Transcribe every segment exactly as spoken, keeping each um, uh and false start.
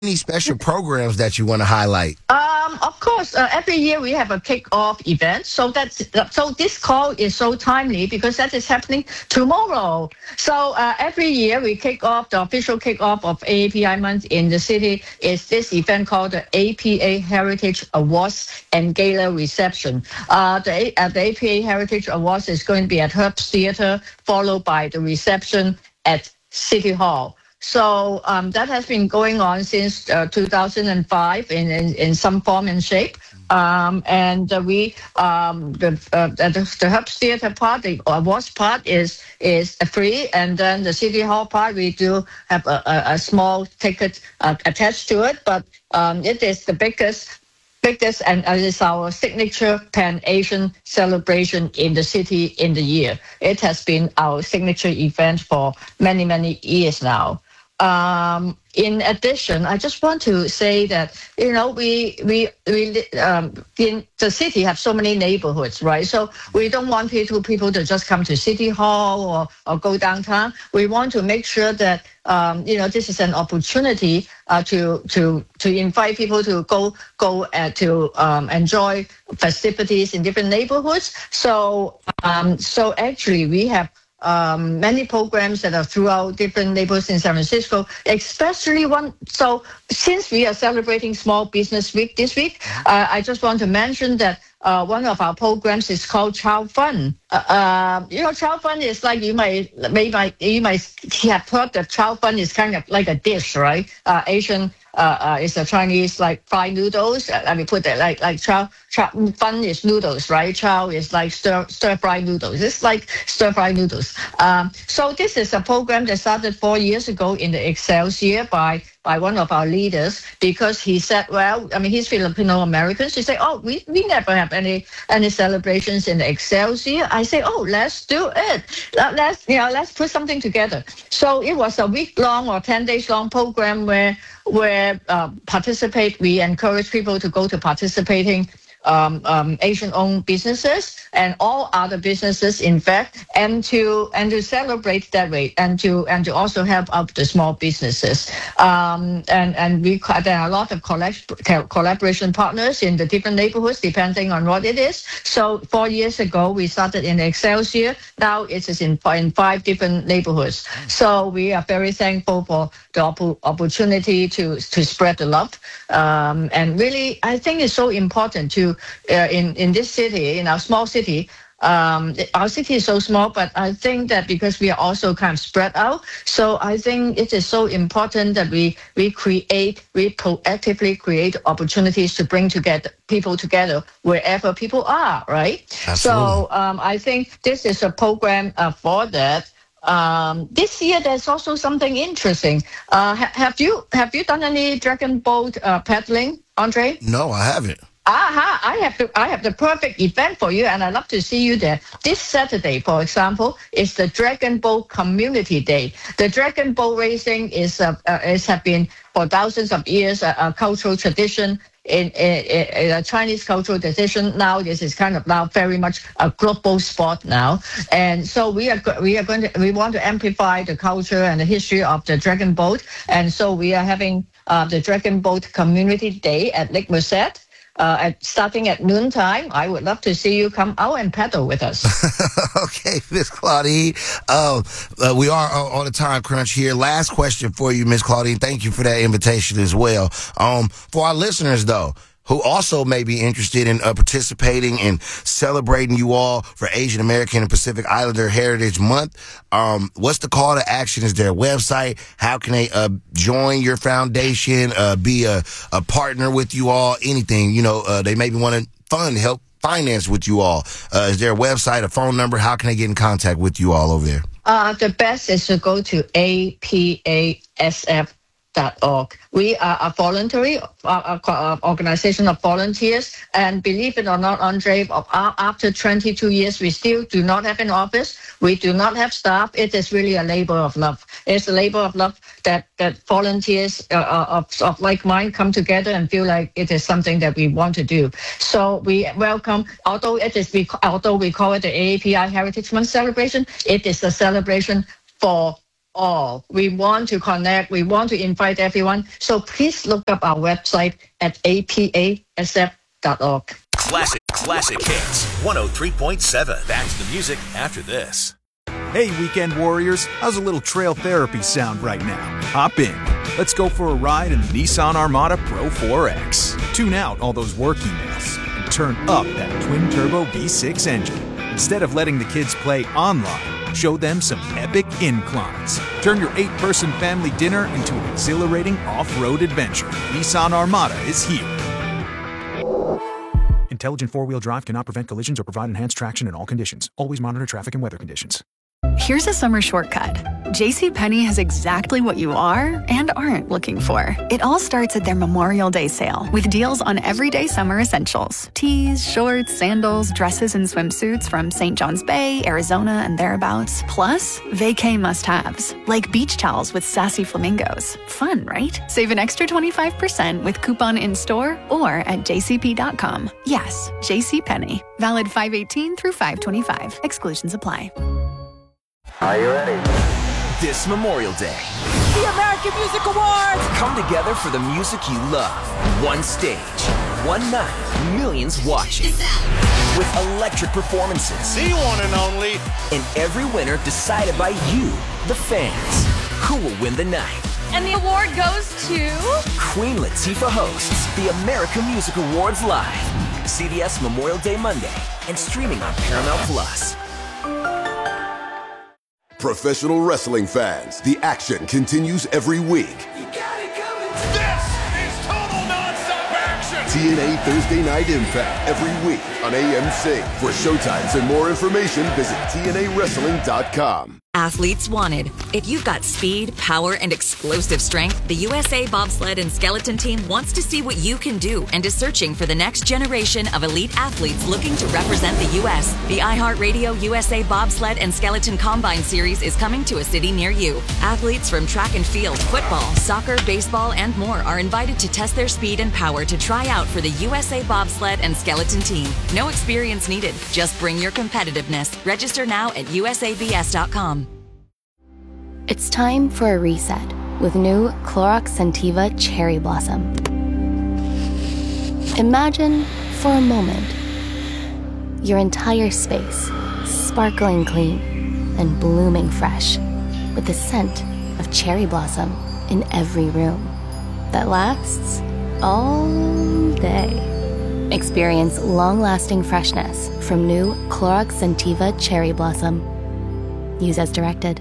any special programs that you want to highlight? Um, of course, uh, every year we have a kick-off event. So that's so this call is so timely because that is happening tomorrow. So uh, every year we kick off the official kick-off of A A P I month in the city is this event called the A P A Heritage Awards and Gala Reception. Uh, the, uh, the A P A Heritage Awards is going to be at Herbst Theatre, followed by the reception at City Hall. So um, that has been going on since uh, two thousand five in, in, in some form and shape. Um, and uh, we, um, the, uh, the, the Herbst Theatre part, the awards part is is free. And then the City Hall part, we do have a, a, a small ticket uh, attached to it. But um, it is the biggest biggest and it is our signature Pan-Asian celebration in the city in the year. It has been our signature event for many, many years now. Um, in addition, I just want to say that, you know, we, we, we um, in the city have so many neighborhoods, right? So we don't want people, people to just come to City Hall or, or go downtown. We want to make sure that, um, you know, this is an opportunity uh, to, to, to invite people to go, go uh, to um, enjoy festivities in different neighborhoods. So, um, so actually we have Um, many programs that are throughout different neighborhoods in San Francisco, especially one. So since we are celebrating Small Business Week this week, uh, I just want to mention that uh, one of our programs is called Child Fun. Uh, uh, you know, Child Fun is like you might, maybe you might have heard that Child Fun is kind of like a dish, right? Uh, Asian. Uh, uh, it's a Chinese like fried noodles. Uh, let me put that like like chow, chow fun is noodles, right? Chow is like stir stir fried noodles. It's like stir fried noodles. Um, so this is a program that started four years ago in the Excelsior by by one of our leaders because he said, well, I mean, he's Filipino Americans. He said, oh, we, we never have any any celebrations in the Excelsior. I say, oh, let's do it. Let's you know let's put something together. So it was a week long or ten days long program where. where uh, participate, we encourage people to go to participating um, um, Asian-owned businesses and all other businesses, in fact, and to and to celebrate that way, and to and to also help out the small businesses. Um, and and we there are a lot of collab- collaboration partners in the different neighborhoods, depending on what it is. So four years ago, we started in Excelsior. Now it is in in five different neighborhoods. So we are very thankful for the op- opportunity to to spread the love. Um, and really, I think it's so important to uh, in in this city, in our small city. Um, our city is so small, but I think that because we are also kind of spread out, so I think it is so important that we we create, we proactively create opportunities to bring together people together wherever people are, right? Absolutely. So um, I think this is a program uh, for that. Um, this year, there's also something interesting. Uh, ha- have you have you done any dragon boat uh, paddling, Andre? No, I haven't. Aha, I have the I have the perfect event for you, and I'd love to see you there. This Saturday, for example, is the Dragon Boat Community Day. The dragon boat racing is uh, uh, is have been for thousands of years a, a cultural tradition. In, in, in a Chinese cultural tradition, now this is kind of now very much a global sport now, and so we are we are going to we want to amplify the culture and the history of the dragon boat, and so we are having uh, the Dragon Boat Community Day at Lake Merced. Uh, at, starting at noontime. I would love to see you come out and paddle with us. Okay, Miss Claudine. Uh, uh, we are on a time crunch here. Last question for you, Miss Claudine. Thank you for that invitation as well. Um, for our listeners, though, who also may be interested in uh, participating and celebrating you all for Asian American and Pacific Islander Heritage Month. Um, what's the call to action? Is there a website? How can they uh, join your foundation, uh, be a, a partner with you all? Anything, you know, uh, they maybe want to fund, help finance with you all. Uh, is there a website, a phone number? How can they get in contact with you all over there? Uh, the best is to go to A P A S F dot org. We are a voluntary uh, uh, organization of volunteers, and believe it or not, Andre, after twenty-two years, we still do not have an office. We do not have staff. It is really a labor of love. It's a labor of love that that volunteers uh, of, of like mind come together and feel like it is something that we want to do. So we welcome, although it is although we call it the A A P I Heritage Month celebration, it is a celebration for all. We want to connect. We want to invite everyone. So please look up our website at a p a s f dot org. Classic, classic hits. one oh three point seven. Back to the music after this. Hey, weekend warriors, how's a little trail therapy sound right now? Hop in. Let's go for a ride in the Nissan Armada Pro four X. Tune out all those work emails and turn up that twin-turbo V six engine. Instead of letting the kids play online, show them some epic inclines. Turn your eight-person family dinner into an exhilarating off-road adventure. Nissan Armada is here. Intelligent four-wheel drive cannot prevent collisions or provide enhanced traction in all conditions. Always monitor traffic and weather conditions. Here's a summer shortcut. JCPenney has exactly what you are and aren't looking for. It all starts at their Memorial Day sale with deals on everyday summer essentials. Tees, shorts, sandals, dresses, and swimsuits from Saint John's Bay, Arizona, and thereabouts. Plus, vacay must-haves, like beach towels with sassy flamingos. Fun, right? Save an extra twenty-five percent with coupon in-store or at j c p dot com. Yes, JCPenney. Valid five eighteen through five twenty-five. Exclusions apply. Are you ready? This Memorial Day, the American Music Awards! Come together for the music you love. One stage, one night, millions watching. With electric performances. The one and only. And every winner decided by you, the fans. Who will win the night? And the award goes to... Queen Latifah hosts the American Music Awards live. C B S Memorial Day Monday and streaming on Paramount Plus. Professional wrestling fans, the action continues every week. You got it coming. This is total nonstop action. T N A Thursday Night Impact every week on A M C. For showtimes and more information, visit T N A wrestling dot com. Athletes wanted. If you've got speed, power, and explosive strength, the U S A Bobsled and Skeleton Team wants to see what you can do and is searching for the next generation of elite athletes looking to represent the U S The iHeartRadio U S A Bobsled and Skeleton Combine Series is coming to a city near you. Athletes from track and field, football, soccer, baseball, and more are invited to test their speed and power to try out for the U S A Bobsled and Skeleton Team. No experience needed. Just bring your competitiveness. Register now at u s a b s dot com. It's time for a reset with new Clorox Scentiva Cherry Blossom. Imagine, for a moment, your entire space sparkling clean and blooming fresh with the scent of cherry blossom in every room that lasts all day. Experience long-lasting freshness from new Clorox Scentiva Cherry Blossom. Use as directed.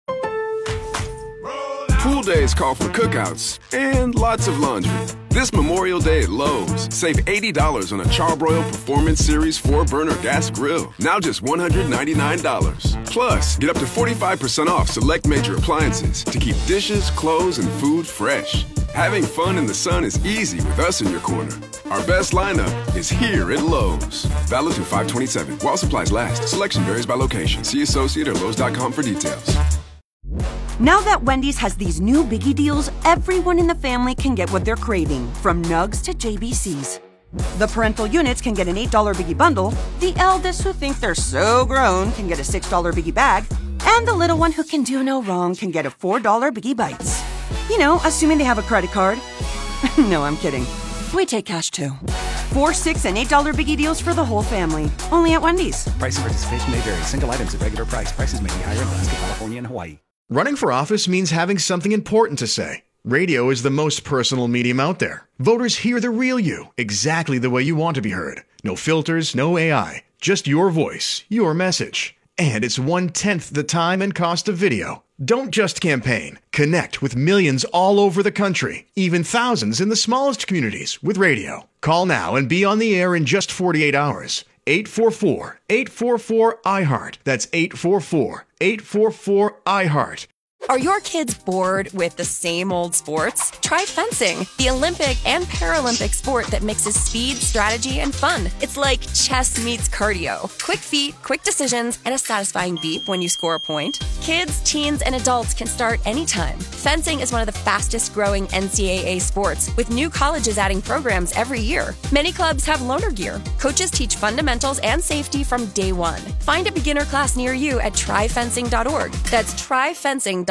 Pool days call for cookouts and lots of laundry. This Memorial Day at Lowe's, save eighty dollars on a Charbroil Performance Series four burner gas grill. Now just one hundred ninety-nine dollars. Plus, get up to forty-five percent off select major appliances to keep dishes, clothes, and food fresh. Having fun in the sun is easy with us in your corner. Our best lineup is here at Lowe's. Valid through five twenty-seven. While supplies last. Selection varies by location. See associate or lowes dot com for details. Now that Wendy's has these new biggie deals, everyone in the family can get what they're craving, from nugs to J B Cs. The parental units can get an eight dollar biggie bundle, the eldest who think they're so grown can get a six dollar biggie bag, and the little one who can do no wrong can get a four dollar biggie bites. You know, assuming they have a credit card. No, I'm kidding. We take cash too. Four, six, and eight dollar biggie deals for the whole family. Only at Wendy's. Price and participation may vary. Single items at regular price. Prices may be higher in Alaska, California, and Hawaii. Running for office means having something important to say. Radio is the most personal medium out there. Voters hear the real you, exactly the way you want to be heard. No filters, no A I. Just your voice, your message. And it's one-tenth the time and cost of video. Don't just campaign. Connect with millions all over the country, even thousands in the smallest communities with radio. Call now and be on the air in just forty-eight hours. eight four four, eight four four, I heart. That's eight four four, eight four four, I heart. Are your kids bored with the same old sports? Try fencing, the Olympic and Paralympic sport that mixes speed, strategy, and fun. It's like chess meets cardio. Quick feet, quick decisions, and a satisfying beep when you score a point. Kids, teens, and adults can start anytime. Fencing is one of the fastest growing N C double A sports, with new colleges adding programs every year. Many clubs have loaner gear. Coaches teach fundamentals and safety from day one. Find a beginner class near you at try fencing dot org. That's try fencing dot org.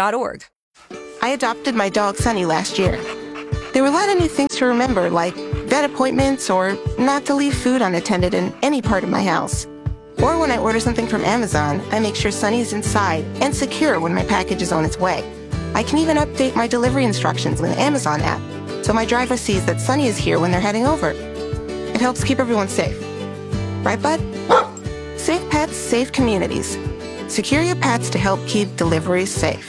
dot org. I adopted my dog Sunny last year. There were a lot of new things to remember, like vet appointments or not to leave food unattended in any part of my house. Or when I order something from Amazon, I make sure Sunny is inside and secure when my package is on its way. I can even update my delivery instructions with the Amazon app, so my driver sees that Sunny is here when they're heading over. It helps keep everyone safe. Right, bud? Safe pets, safe communities. Secure your pets to help keep deliveries safe.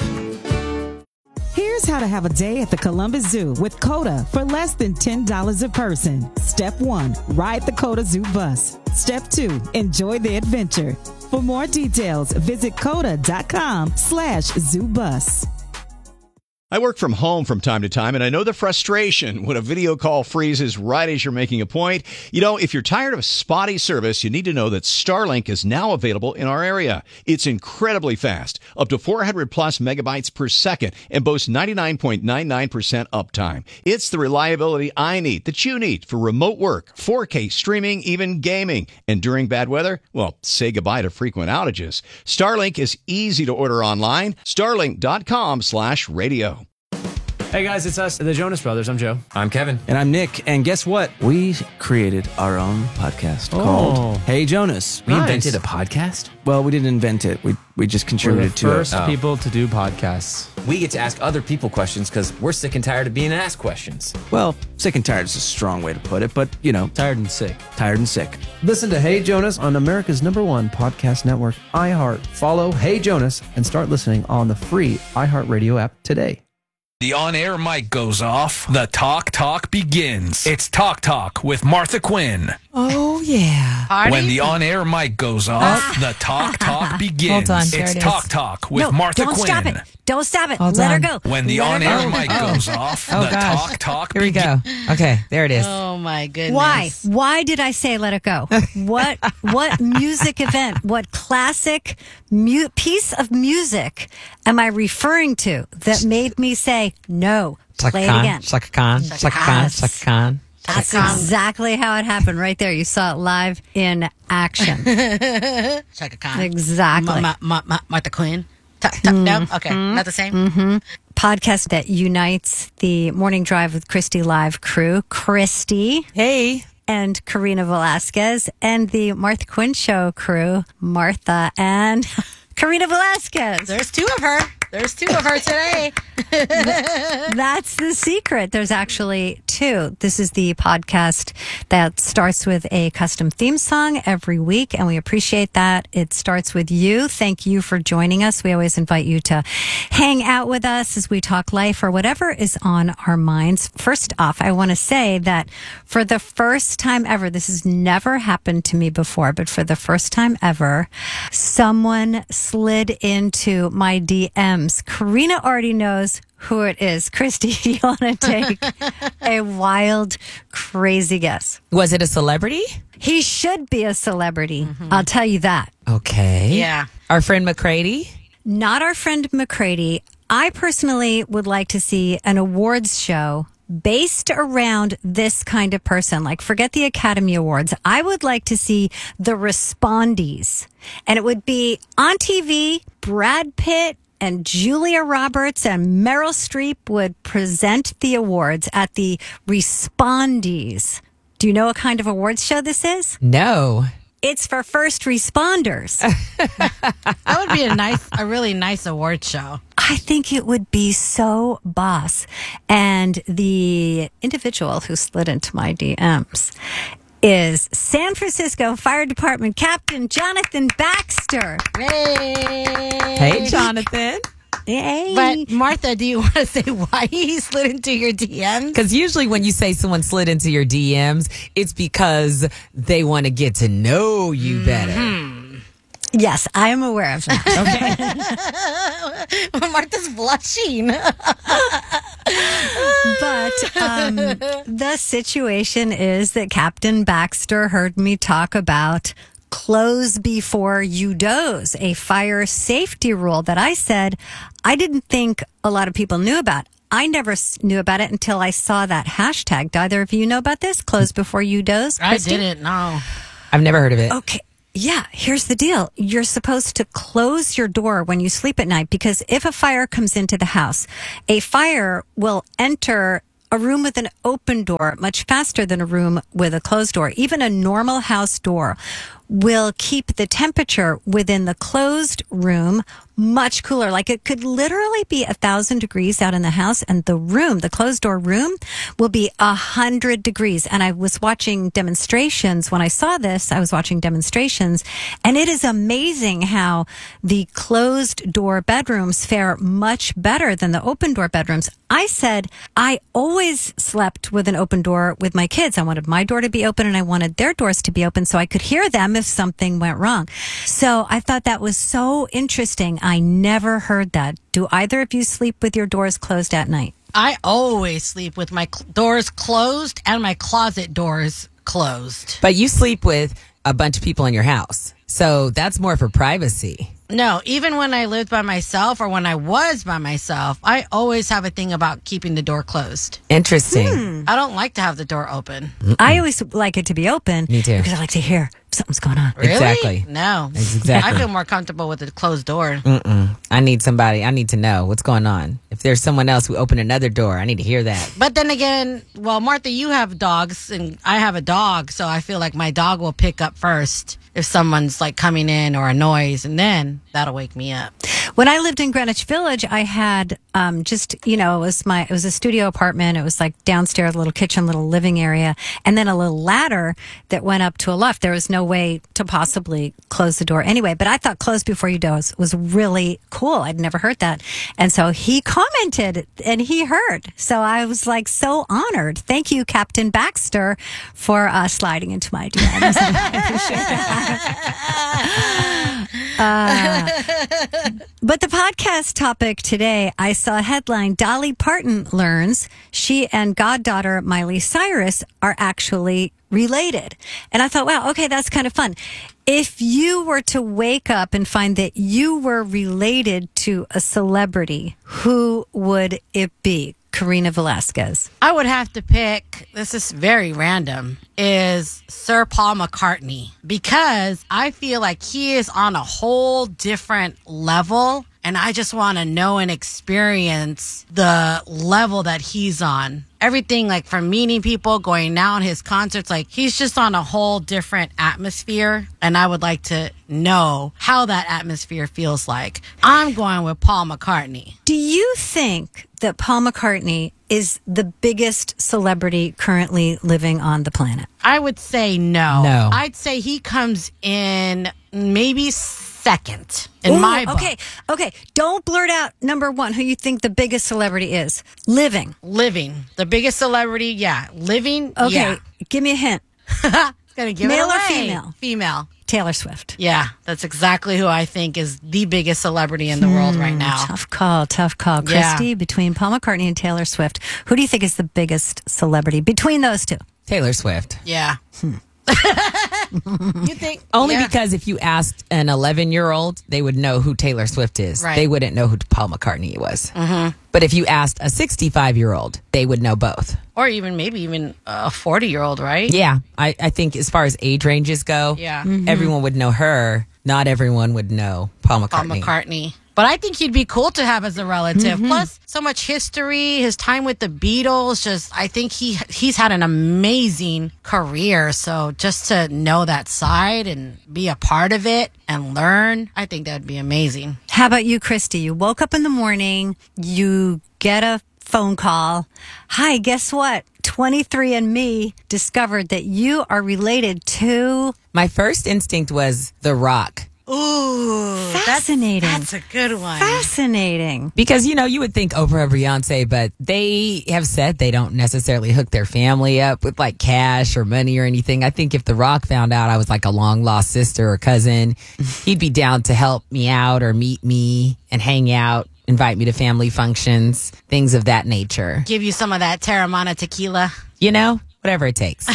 Here's how to have a day at the Columbus Zoo with CODA for less than ten dollars a person. Step one, ride the CODA Zoo bus. Step two, enjoy the adventure. For more details, visit coda.com slash zoo bus. I work from home from time to time, and I know the frustration when a video call freezes right as you're making a point. You know, if you're tired of spotty service, you need to know that Starlink is now available in our area. It's incredibly fast, up to four hundred plus megabytes per second, and boasts ninety-nine point nine nine percent uptime. It's the reliability I need, that you need, for remote work, four K streaming, even gaming. And during bad weather, well, say goodbye to frequent outages. Starlink is easy to order online. Starlink.com slash radio. Hey guys, it's us, the Jonas Brothers. I'm Joe. I'm Kevin. And I'm Nick. And guess what? We created our own podcast oh. called Hey Jonas. We nice. invented a podcast? Well, we didn't invent it. We we just contributed to it. We're the first people oh. to do podcasts. We get to ask other people questions because we're sick and tired of being asked questions. Well, sick and tired is a strong way to put it, but, you know. Tired and sick. Tired and sick. Listen to Hey Jonas on America's number one podcast network, iHeart. Follow Hey Jonas and start listening on the free iHeartRadio app today. The on-air mic goes off. The Talk Talk begins. It's Talk Talk with Martha Quinn. Oh, yeah. Party? When the on-air mic goes off, ah. the Talk Talk begins. Hold on. It's it Talk Talk with no, Martha don't Quinn. Stop it. Don't stop it. Hold Let on. her go. When the Let on-air go. mic oh. goes off, oh, the gosh. Talk Talk Here begins. we go. Okay, there it is. Oh, my goodness. Why? Why did I say let it go? What What music event, what classic mu- piece of music am I referring to that made me say, no, play it again? Shaka Khan. Shaka Khan. Shaka Khan. That's exactly how it happened right there. You saw it live in action. Shaka Khan. Exactly. Ma- ma- ma- Martha Quinn. T- t- mm-hmm. No? Okay. Not the same? Mm-hmm. Podcast that unites the Morning Drive with Christy Live crew. Christy. Hey. And Karina Velasquez. And the Martha Quinn Show crew. Martha and Karina Velasquez. There's two of her. There's two of her today. That's the secret. There's actually two. This is the podcast that starts with a custom theme song every week, and we appreciate that. It starts with you. Thank you for joining us. We always invite you to hang out with us as we talk life or whatever is on our minds. First off, I want to say that for the first time ever, this has never happened to me before, but for the first time ever, someone slid into my D Ms. Karina already knows who it is. Christy, you want to take a wild, crazy guess? Was it a celebrity? He should be a celebrity. Mm-hmm. I'll tell you that. Okay. Yeah. Our friend McCready? Not our friend McCready. I personally would like to see an awards show based around this kind of person. Like, forget the Academy Awards. I would like to see the respondees. And it would be on T V, Brad Pitt and Julia Roberts and Meryl Streep would present the awards at the respondees. Do you know what kind of awards show this is? No. It's for first responders. That would be a nice, a really nice award show. I think it would be so boss. And the individual who slid into my D Ms is San Francisco Fire Department Captain Jonathan Baxter. Hey, hey Jonathan. Hey. But Martha, do you want to say why he slid into your D Ms? Because usually when you say someone slid into your D Ms, it's because they want to get to know you better. Mm-hmm. Yes, I am aware of that. Okay. Martha's blushing. But um, the situation is that Captain Baxter heard me talk about close before you doze, a fire safety rule that I said I didn't think a lot of people knew about. I never knew about it until I saw that hashtag. Do either of you know about this? Close before you doze? Christy? I didn't know. I've never heard of it. Okay. Yeah, here's the deal. You're supposed to close your door when you sleep at night because if a fire comes into the house, a fire will enter a room with an open door much faster than a room with a closed door. Even a normal house door will keep the temperature within the closed room much cooler. Like it could literally be a thousand degrees out in the house and the room, the closed door room will be a hundred degrees. And I was watching demonstrations. When I saw this, I was watching demonstrations and it is amazing how the closed door bedrooms fare much better than the open door bedrooms. I said, I always slept with an open door with my kids. I wanted my door to be open and I wanted their doors to be open so I could hear them if something went wrong. So I thought that was so interesting. I never heard that. Do either of you sleep with your doors closed at night? I always sleep with my cl- doors closed and my closet doors closed. But you sleep with a bunch of people in your house. So that's more for privacy. No, even when I lived by myself or when I was by myself, I always have a thing about keeping the door closed. Interesting. Hmm. I don't like to have the door open. Mm-mm. I always like it to be open. Me too. Because I like to hear if something's going on. Really? Exactly. No. Exactly. I feel more comfortable with a closed door. Mm-mm. I need somebody. I need to know what's going on. If there's someone else who opened another door, I need to hear that. But then again, well, Martha, you have dogs and I have a dog. So I feel like my dog will pick up first if someone's like coming in or a noise, and then that'll wake me up. When I lived in Greenwich Village, I had um, just, you know, it was my, it was a studio apartment. It was like downstairs, little kitchen, little living area, and then a little ladder that went up to a loft. There was no way to possibly close the door anyway, but I thought close before you doze was really cool. I'd never heard that. And so he commented and he heard. So I was like so honored. Thank you, Captain Baxter, for uh, sliding into my D Ms. I appreciate that. uh, but the podcast topic today, I saw a headline, Dolly Parton learns she and goddaughter Miley Cyrus are actually related. And I thought, wow, okay, that's kind of fun. If you were to wake up and find that you were related to a celebrity, who would it be? Karina Velasquez. I would have to pick, this is very random, is Sir Paul McCartney. Because I feel like he is on a whole different level. And I just want to know and experience the level that he's on. Everything, like from meeting people, going down his concerts, like he's just on a whole different atmosphere. And I would like to know how that atmosphere feels like. I'm going with Paul McCartney. Do you think that Paul McCartney is the biggest celebrity currently living on the planet? I would say no. No. I'd say he comes in maybe second in Ooh, my book. Okay, okay. Don't blurt out number one who you think the biggest celebrity is. Living. Living. The biggest celebrity, yeah. Living, Okay, yeah. give me a hint. It's gonna give Male it away. or female? Female. Taylor Swift. Yeah, that's exactly who I think is the biggest celebrity in the world right now. Tough call, tough call. Yeah. Christy, between Paul McCartney and Taylor Swift, who do you think is the biggest celebrity between those two? Taylor Swift. Yeah. You think? Only yeah. because if you asked an eleven-year-old, they would know who Taylor Swift is. Right. They wouldn't know who Paul McCartney was. Mm-hmm. But if you asked a sixty-five-year-old, they would know both. Or even maybe even a forty-year-old, right? Yeah. I, I think as far as age ranges go, Yeah. Mm-hmm. everyone would know her. Not everyone would know Paul McCartney. Paul McCartney. But I think he'd be cool to have as a relative. Mm-hmm. Plus, so much history, his time with the Beatles. Just, I think he he's had an amazing career. So just to know that side and be a part of it and learn, I think that'd be amazing. How about you, Christy? You woke up in the morning, you get a phone call. Hi, guess what? twenty-three and me discovered that you are related to... My first instinct was The Rock. Ooh, Fascinating. That's, that's a good one. Fascinating. Because, you know, you would think Oprah or Beyonce, but they have said they don't necessarily hook their family up with like cash or money or anything. I think if The Rock found out I was like a long lost sister or cousin, he'd be down to help me out or meet me and hang out, invite me to family functions, things of that nature. Give you some of that Terramana tequila. You know, whatever it takes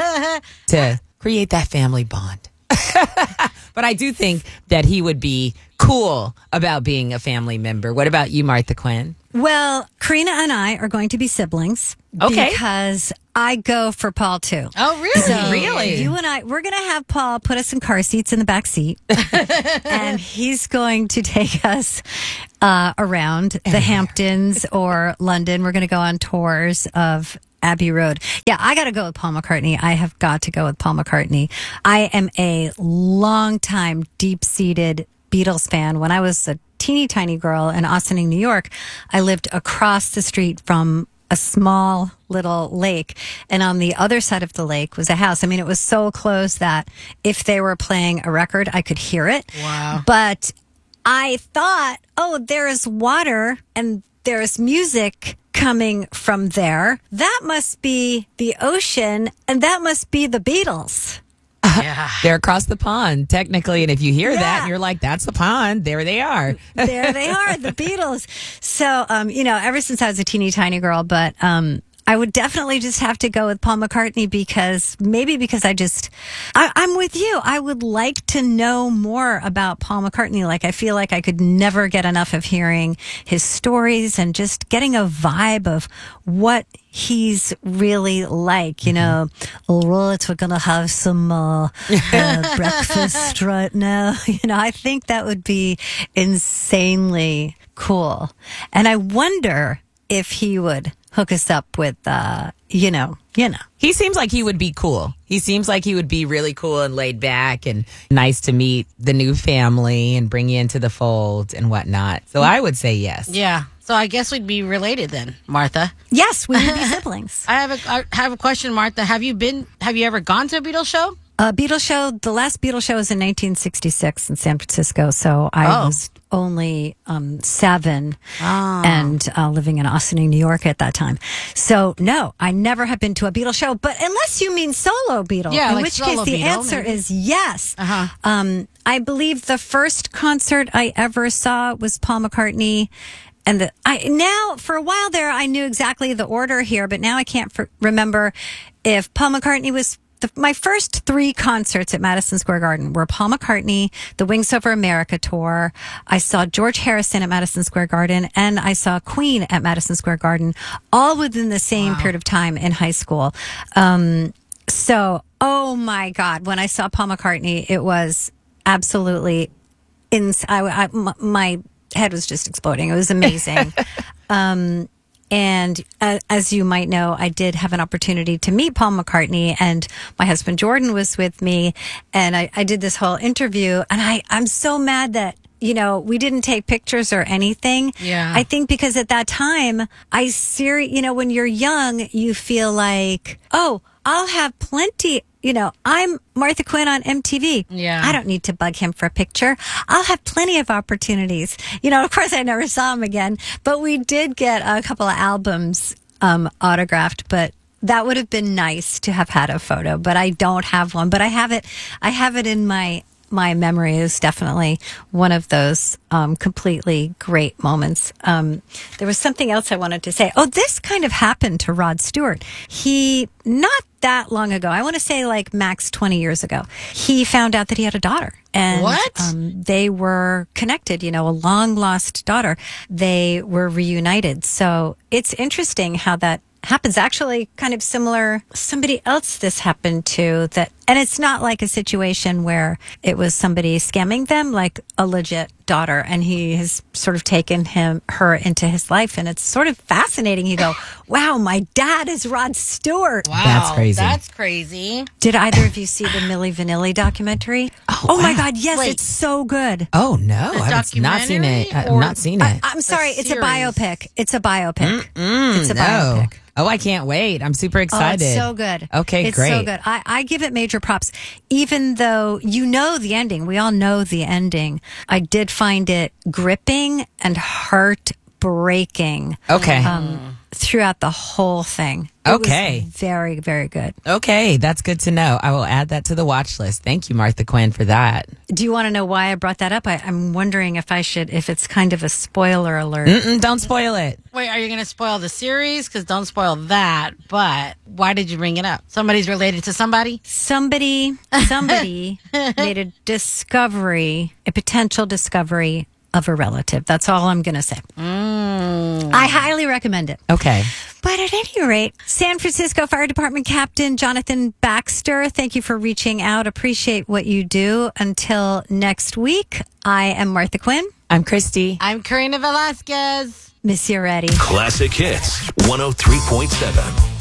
to create that family bond. But I do think that he would be cool about being a family member. What about you, Martha Quinn? Well, Karina and I are going to be siblings. Okay. Because I go for Paul too. Oh, really? So Really? You and I, we're going to have Paul put us in car seats in the back seat, and he's going to take us uh, around the Hamptons or London. We're going to go on tours of Abbey Road. Yeah, I got to go with Paul McCartney. I have got to go with Paul McCartney. I am a longtime, deep-seated Beatles fan. When I was a teeny tiny girl in Ossining, New York, I lived across the street from a small little lake, and on the other side of the lake was a house. I mean, it was so close that if they were playing a record, I could hear it. Wow. But I thought, oh, there's water and there's music coming from there. That must be the ocean, and that must be the Beatles. Yeah. They're across the pond, technically. And if you hear Yeah. that, and you're like, that's the pond. There they are. There they are, the Beatles. So, um, you know, ever since I was a teeny tiny girl, but um, I would definitely just have to go with Paul McCartney because maybe because I just, I, I'm with you. I would like to know more about Paul McCartney. Like, I feel like I could never get enough of hearing his stories and just getting a vibe of what he's really like, you know. All right, we're gonna have some uh, uh, breakfast right now. You know, I think that would be insanely cool, and I wonder if he would hook us up with, uh, you know, you know. He seems like he would be cool. He seems like he would be really cool and laid back and nice to meet the new family and bring you into the fold and whatnot. So I would say yes. Yeah. So I guess we'd be related then, Martha. Yes, we would be siblings. I have a I have a question, Martha. Have you been? Have you ever gone to a Beatles show? A Beatles show. The last Beatles show was in nineteen sixty-six in San Francisco. So I Oh. was only um, seven Oh. and uh, living in Ossining, New York at that time. So no, I never have been to a Beatles show. But unless you mean solo Beatles, Yeah, in like which solo case the Beatle, answer maybe. is yes. Uh-huh. Um, I believe the first concert I ever saw was Paul McCartney. And the, I now for a while there, I knew exactly the order here, but now I can't for, remember if Paul McCartney was the, my first three concerts at Madison Square Garden were Paul McCartney, the Wings Over America tour. I saw George Harrison at Madison Square Garden, and I saw Queen at Madison Square Garden, all within the same Wow. period of time in high school. Um, so, oh my God, when I saw Paul McCartney, it was absolutely ins- I, I, m- my head was just exploding. It was amazing. um, and uh, as you might know, I did have an opportunity to meet Paul McCartney, and my husband Jordan was with me, and I, I did this whole interview, and I, I'm so mad that, you know, we didn't take pictures or anything. Yeah. I think because at that time, I ser- you know, when you're young, you feel like, oh, I'll have plenty. You know, I'm Martha Quinn on M T V. Yeah. I don't need to bug him for a picture. I'll have plenty of opportunities. You know, of course, I never saw him again, but we did get a couple of albums um, autographed, but that would have been nice to have had a photo, but I don't have one. But I have it. I have it in my my memory. Is definitely one of those um, completely great moments. Um, there was something else I wanted to say. Oh, this kind of happened to Rod Stewart. He, not that long ago, I want to say like max twenty years ago, he found out that he had a daughter. And What? Um, they were connected, you know, a long lost daughter. They were reunited. So it's interesting how that happens. Actually, kind of similar. Somebody else this happened to that. And it's not like a situation where it was somebody scamming them, like a legit daughter. And he has sort of taken him, her into his life. And it's sort of fascinating. You go, wow, my dad is Rod Stewart. Wow, That's crazy. That's crazy. Did either of you see the Milli Vanilli documentary? Oh, my wow. God. Yes, Wait. it's so good. Oh, no. The I've not seen it. documentary I've or- not seen it. I'm sorry. The It's a series. biopic. It's a biopic. Mm, It's a no. biopic. Oh, I can't wait. I'm super Oh, excited. it's so good. Okay, it's great. so good. I, I give it major props, even though you know the ending. We all know the ending. I did find it gripping and breaking. Okay. Um, throughout the whole thing. It Okay. was very, very good. Okay, that's good to know. I will add that to the watch list. Thank you, Martha Quinn, for that. Do you want to know why I brought that up? I, I'm wondering if I should, if it's kind of a spoiler alert. Mm-mm, don't spoil it. Wait, are you going to spoil the series? Because don't spoil that. But why did you bring it up? Somebody's related to somebody? Somebody, somebody made a discovery, a potential discovery of a relative. That's all I'm going to say. Mm. I highly recommend it. Okay. But at any rate, San Francisco Fire Department Captain Jonathan Baxter, thank you for reaching out. Appreciate what you do. Until next week, I am Martha Quinn. I'm Christy. I'm Karina Velasquez. Miss you already. Classic Hits one oh three point seven.